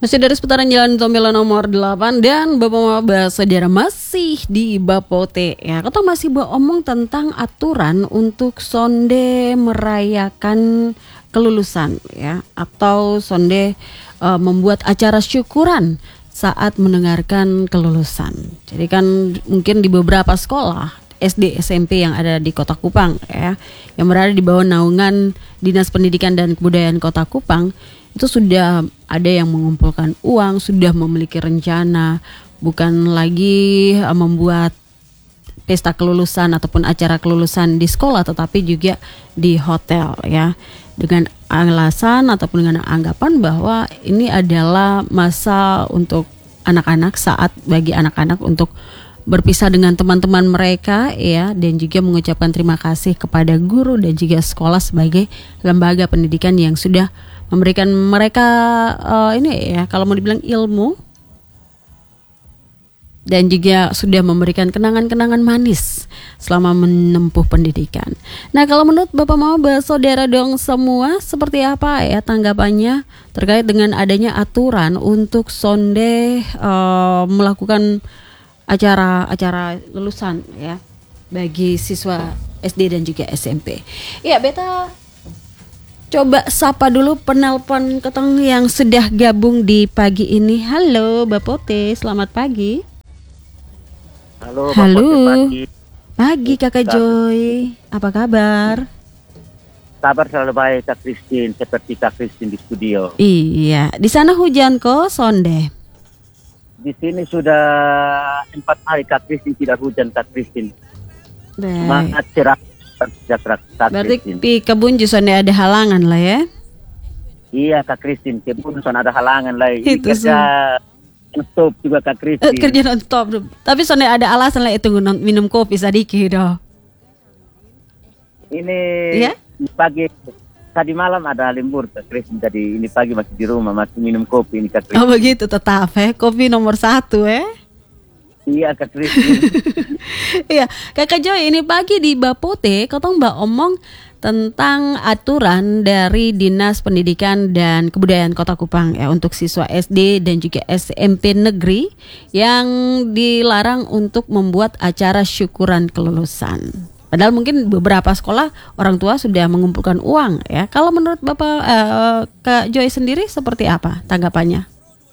Masih dari seputaran Jalan Tombela nomor 8 dan Bapak-Bapak saudara masih di Bapote ya. Kita masih beromong tentang aturan untuk sonde merayakan kelulusan ya, atau sonde membuat acara syukuran saat mendengarkan kelulusan. Jadi kan mungkin di beberapa sekolah SD SMP yang ada di Kota Kupang ya, yang berada di bawah naungan Dinas Pendidikan dan Kebudayaan Kota Kupang, itu sudah ada yang mengumpulkan uang, sudah memiliki rencana, bukan lagi membuat pesta kelulusan ataupun acara kelulusan di sekolah, tetapi juga di hotel ya, dengan alasan ataupun dengan anggapan bahwa ini adalah masa untuk anak-anak, saat bagi anak-anak untuk berpisah dengan teman-teman mereka ya, dan juga mengucapkan terima kasih kepada guru dan juga sekolah sebagai lembaga pendidikan yang sudah memberikan mereka ini ya, kalau mau dibilang ilmu, dan juga sudah memberikan kenangan-kenangan manis selama menempuh pendidikan. Nah, kalau menurut Bapak mau bersaudara dong semua, seperti apa ya tanggapannya terkait dengan adanya aturan untuk sonde melakukan acara lulusan ya bagi siswa SD dan juga SMP. Ya, Beta coba sapa dulu penelpon keteng yang sudah gabung di pagi ini. Halo Bapote, selamat pagi. Halo. Pagi. Pagi Kakak Joy, apa kabar? Kabar selalu baik Kak Christine, seperti Kak Christine di studio. Iya, di sana hujan kok sonde? Di sini sudah 4 hari Kak Christine tidak hujan Kak Christine. Semangat cerah Kak berarti Christine. di kebun justru ada halangan lah ya? Iya Kak Christine, kebun ada halangan lah. Itu kerja stop juga Kak Christine. Kerja non-stop. Tapi soalnya ada alasan lah itu minum kopi sedikit dong. Ini ya? Pagi tadi malam ada lembur Kak Christine, jadi ini pagi masih di rumah masih minum kopi ini Kak Christine. Oh begitu, tetap kopi nomor 1 Iya Kak Christine. Iya, Kakak Joy, ini pagi di Bapote ketong mbak omong tentang aturan dari Dinas Pendidikan dan Kebudayaan Kota Kupang ya, untuk siswa SD dan juga SMP negeri yang dilarang untuk membuat acara syukuran kelulusan. Padahal mungkin beberapa sekolah orang tua sudah mengumpulkan uang ya. Kalau menurut Bapak Kak Joy sendiri seperti apa tanggapannya?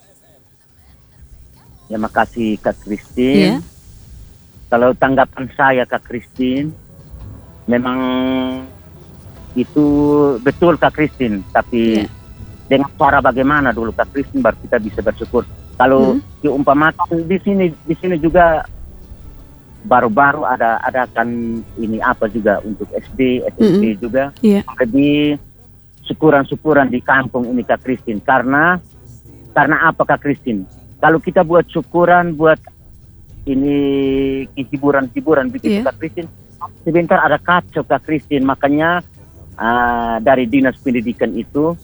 Ya, makasih Kak Christine. Yeah. Kalau tanggapan saya Kak Christine, memang itu betul Kak Christine, tapi dengan cara bagaimana dulu Kak Christine baru kita bisa bersyukur. Kalau diumpamakan di sini juga baru-baru ada kan ini apa juga untuk SD, SMP juga. Lebih syukuran di kampung ini Kak Christine. Karena apa Kak Christine? Kalau kita buat syukuran, buat ini hiburan begitu Kak Christine, sebentar ada kacau Kak Christine. Makanya dari Dinas Pendidikan itu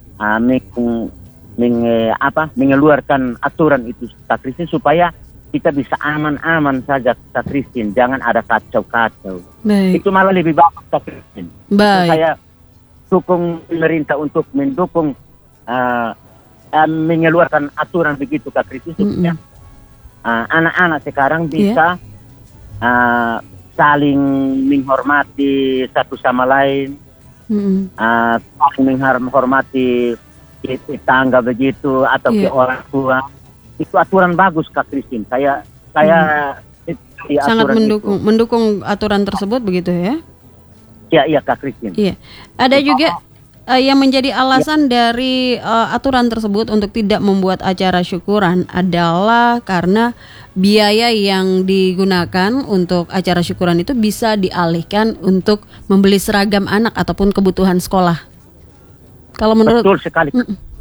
mengeluarkan aturan itu Kak Christine, supaya kita bisa aman-aman saja Kak Christine, jangan ada kacau-kacau. Itu malah lebih bagus Kak Christine. Saya dukung pemerintah untuk mendukung mengeluarkan aturan begitu Kak Christine, supaya anak-anak sekarang bisa saling menghormati satu sama lain, saling menghormati tetangga begitu, atau ke orang tua. Itu aturan bagus Kak Christine. Saya sangat mendukung aturan tersebut begitu ya? Iya Kak Christine. Iya. Ada juga yang menjadi alasan dari aturan tersebut untuk tidak membuat acara syukuran adalah karena biaya yang digunakan untuk acara syukuran itu bisa dialihkan untuk membeli seragam anak ataupun kebutuhan sekolah. Kalau menurut betul sekali.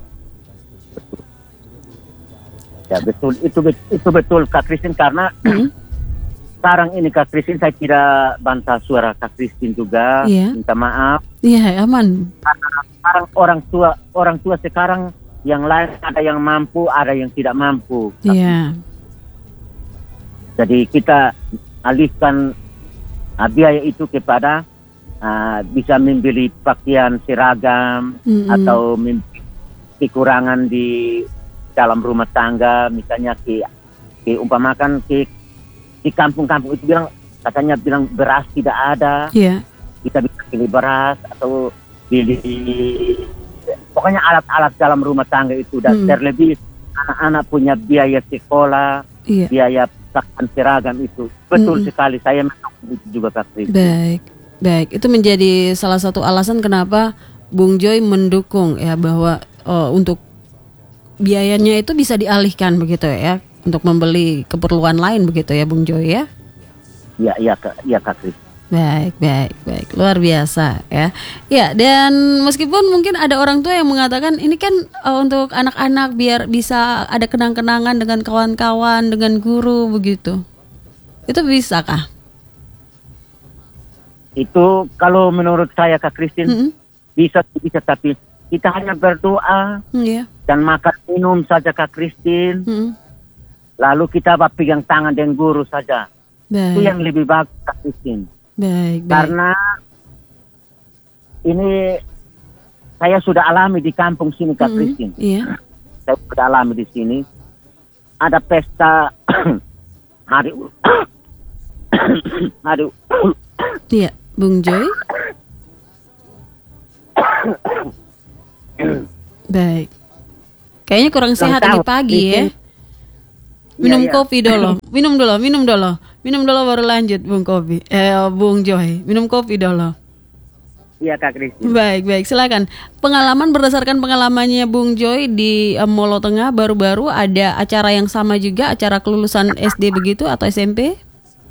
Ya betul, itu betul Kak Christine, karena sekarang ini Kak Christine saya tidak bantah suara Kak Christine juga, minta maaf. Iya, aman. Sekarang orang tua sekarang yang lain ada yang mampu, ada yang tidak mampu. Iya. Jadi kita alihkan biaya itu kepada bisa membeli pakaian seragam atau kekurangan di dalam rumah tangga, misalnya umpamakan di kampung-kampung itu katanya bilang beras tidak ada, Iya. kita bisa beli beras atau beli pokoknya alat-alat dalam rumah tangga itu, dan terlebih anak-anak punya biaya sekolah, Iya. biaya pakaian seragam itu betul sekali, saya mendukung itu juga Kak Kris. Baik, itu menjadi salah satu alasan kenapa Bung Joy mendukung ya, bahwa untuk biayanya itu bisa dialihkan begitu ya, untuk membeli keperluan lain begitu ya Bung Joy ya. Iya Kak Kris. Baik, luar biasa ya. Ya, dan meskipun mungkin ada orang tua yang mengatakan ini kan untuk anak-anak biar bisa ada kenang-kenangan dengan kawan-kawan, dengan guru begitu. Itu bisakah? Itu kalau menurut saya Kak Kristin bisa, tapi kita hanya berdoa dan makan minum saja Kak Kristin. Lalu kita pegang tangan dengan guru saja. Itu yang lebih bagus Kak Kristin. Baik. Karena ini saya sudah alami di kampung sini Kak Kristin. Iya. Saya sudah alami di sini. Ada pesta hari Iya, Bung Joy. Baik. Kayaknya kurang sehat ini pagi ya. Minum kopi dulu. Minum dulu baru lanjut Bung Joy. Minum kopi dulu. Iya Kak Kristin. Baik, silakan. Berdasarkan pengalamannya Bung Joy di Molo Tengah baru-baru ada acara yang sama juga, acara kelulusan SD begitu atau SMP?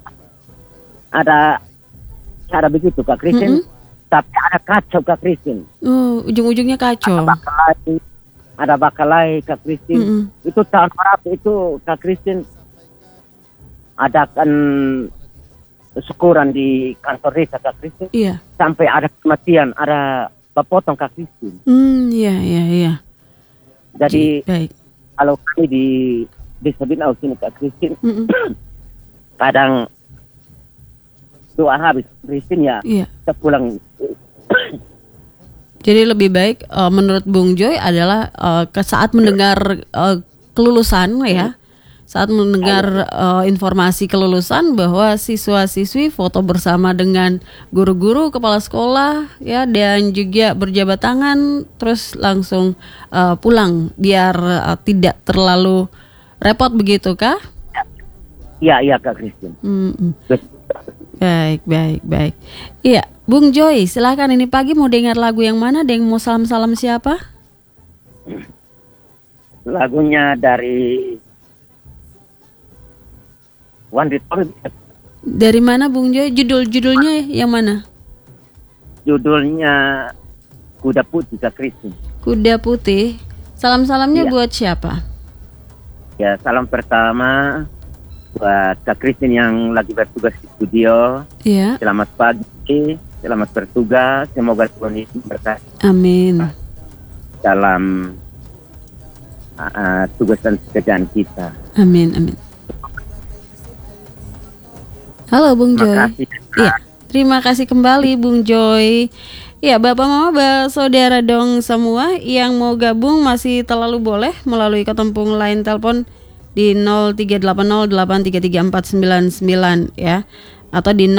Ada begitu Kak Kristin. Tapi ada kacau Kak Kristin. Ujung-ujungnya kacau. Ada bakalai Kak Kristin. Itu tahun berapa itu Kak Kristin? Adakan syukuran di kantor desa Kak Kristin. Iya. Sampai ada kematian, ada bapotong Kak Kristin. Iya. Jadi baik. Kalau kami di desa Binau sini Kak Kristin, kadang doa habis Kristin ya, kita pulang. Jadi lebih baik menurut Bung Joy adalah saat mendengar kelulusan ya, saat mendengar informasi kelulusan bahwa siswa-siswi foto bersama dengan guru-guru, kepala sekolah ya, dan juga berjabat tangan, terus langsung pulang biar tidak terlalu repot begitu kah? Iya Kak Kristin. Baik. Iya, Bung Joy, silakan, ini pagi mau dengar lagu yang mana? Mau salam-salam siapa? Lagunya dari One Republic. Dari mana Bung Joy? Judulnya yang mana? Judulnya Kuda Putih Kak Kristin. Kuda Putih. Salam-salamnya buat siapa? Ya, salam pertama buat Kak Kristin yang lagi bertugas di studio. Iya. Selamat pagi, selamat bertugas. Semoga Tuhan Yesus berkati. Amin. Dalam tugas dan pekerjaan kita. Amin. Halo Bung Joy. Iya, terima kasih kembali Bung Joy. Ya, Bapak Mama, Saudara dong semua yang mau gabung masih terlalu boleh melalui ketempung line telepon di 0380833499 ya, atau di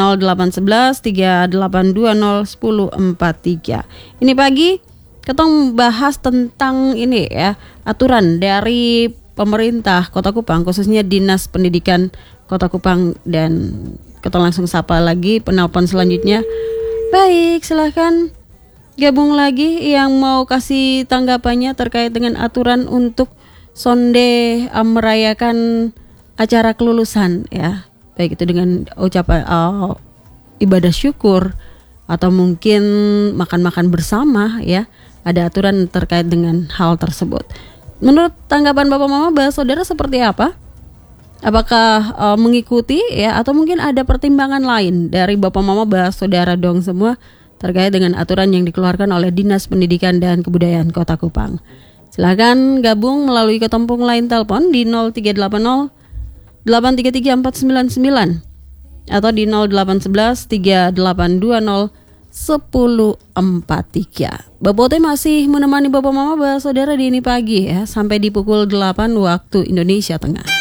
081138201043. Ini pagi ketong bahas tentang ini ya, aturan dari pemerintah Kota Kupang, khususnya Dinas Pendidikan Kota Kupang, dan ketong langsung sapa lagi penelpon selanjutnya. Baik, silahkan gabung lagi yang mau kasih tanggapannya terkait dengan aturan untuk sonde merayakan acara kelulusan ya, baik itu dengan ucapan ibadah syukur atau mungkin makan-makan bersama ya. Ada aturan terkait dengan hal tersebut. Menurut tanggapan Bapak Mama, Saudara seperti apa? Apakah mengikuti ya, atau mungkin ada pertimbangan lain dari Bapak Mama, Saudara dong semua terkait dengan aturan yang dikeluarkan oleh Dinas Pendidikan dan Kebudayaan Kota Kupang? Silakan gabung melalui ketempung line telepon di 0380 833 499 atau di 0811 3820 10.43. Bapak Ote masih menemani Bapak Mama Saudara di ini pagi ya, sampai di pukul 8 waktu Indonesia Tengah.